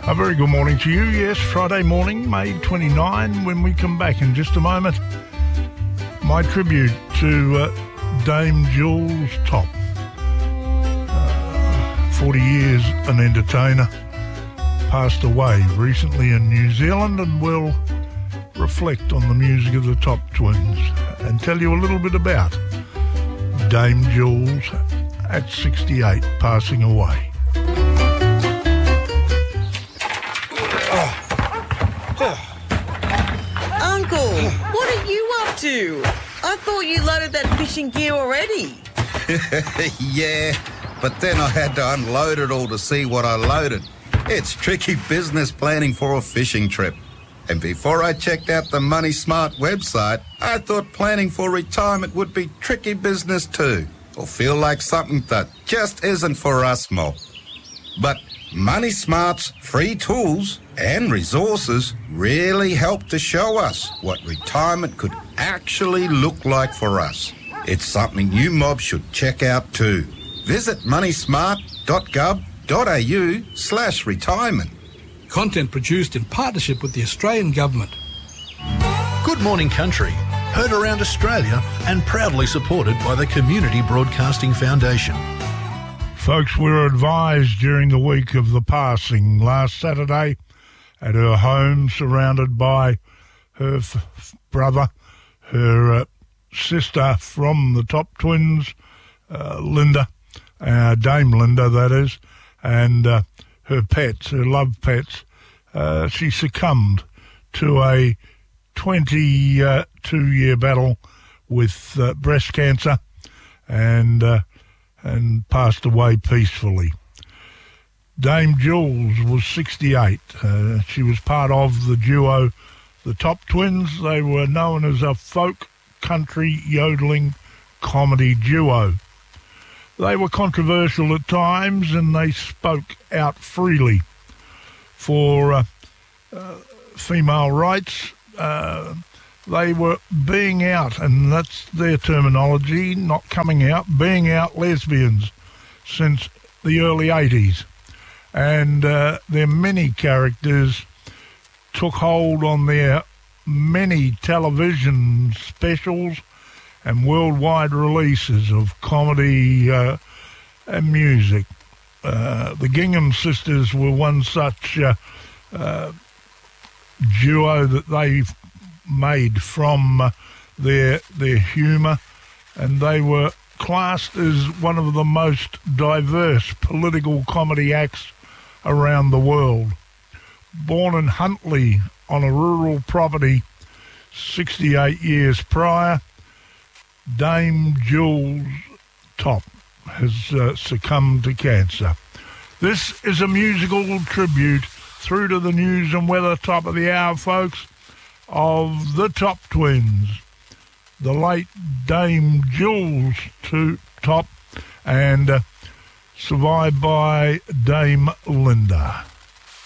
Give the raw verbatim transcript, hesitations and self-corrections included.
A very good morning to you. Yes, Friday morning, May twenty-ninth. When we come back in just a moment, my tribute to uh, Dame Jules Top. Uh, forty years an entertainer. Passed away recently in New Zealand, and we'll reflect on the music of the Top Twins and tell you a little bit about Dame Jules at sixty-eight, passing away. Uncle, what are you up to? I thought you loaded that fishing gear already. Yeah, but then I had to unload it all to see what I loaded. It's tricky business planning for a fishing trip. And before I checked out the Money Smart website, I thought planning for retirement would be tricky business too, or feel like something that just isn't for us mob. But Money Smart's free tools and resources really help to show us what retirement could actually look like for us. It's something you mob should check out too. Visit moneysmart dot gov dot a u slash retirement. Content produced in partnership with the Australian Government. Good Morning Country, heard around Australia and proudly supported by the Community Broadcasting Foundation. Folks, we were advised during the week of the passing last Saturday at her home, surrounded by her f- brother, her uh, sister from the Top Twins, uh, Linda, uh, Dame Linda, that is, and uh, her pets, her love pets. Uh, she succumbed to a twenty-two-year battle with uh, breast cancer and uh, and passed away peacefully. Dame Jules was sixty-eight. Uh, she was part of the duo the Top Twins. They were known as a folk country yodeling comedy duo. They were controversial at times, and they spoke out freely for uh, uh, female rights. Uh, they were being out, and that's their terminology, not coming out, being out lesbians since the early eighties. And uh, their many characters took hold on their many television specials and worldwide releases of comedy uh, and music. Uh, the Gingham Sisters were one such uh, uh, duo that they made from uh, their their humour, and they were classed as one of the most diverse political comedy acts around the world. Born in Huntly on a rural property sixty-eight years prior, Dame Jules Top has uh, succumbed to cancer. This is a musical tribute through to the news and weather top of the hour, folks, of the Top Twins, the late Dame Jules to Top, and uh, survived by Dame Linda.